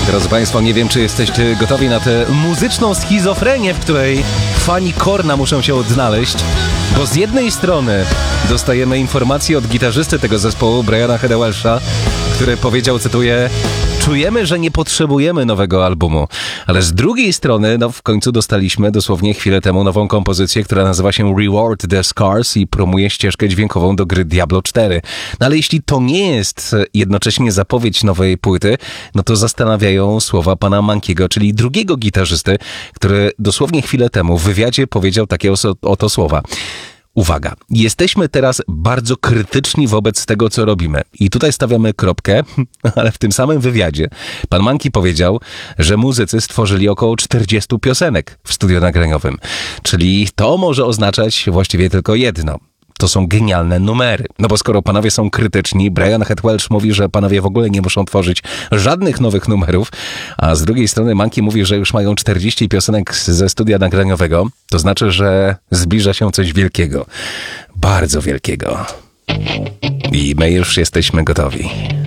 Drodzy Państwo, nie wiem, czy jesteście gotowi na tę muzyczną schizofrenię, w której fani Korna muszą się odnaleźć, bo z jednej strony dostajemy informację od gitarzysty tego zespołu, Briana Heada Welsha, który powiedział, cytuję: czujemy, że nie potrzebujemy nowego albumu, ale z drugiej strony, w końcu dostaliśmy dosłownie chwilę temu nową kompozycję, która nazywa się Reward the Scars i promuje ścieżkę dźwiękową do gry Diablo 4. No ale jeśli to nie jest jednocześnie zapowiedź nowej płyty, no to zastanawiają słowa pana Monkiego, czyli drugiego gitarzysty, który dosłownie chwilę temu w wywiadzie powiedział takie oto słowa. Uwaga, jesteśmy teraz bardzo krytyczni wobec tego, co robimy. I tutaj stawiamy kropkę, ale w tym samym wywiadzie pan Monkey powiedział, że muzycy stworzyli około 40 piosenek w studiu nagraniowym. Czyli to może oznaczać właściwie tylko jedno. To są genialne numery. No bo skoro panowie są krytyczni, Brian Head Welsh mówi, że panowie w ogóle nie muszą tworzyć żadnych nowych numerów, a z drugiej strony Monkey mówi, że już mają 40 piosenek ze studia nagraniowego. To znaczy, że zbliża się coś wielkiego. Bardzo wielkiego. I my już jesteśmy gotowi.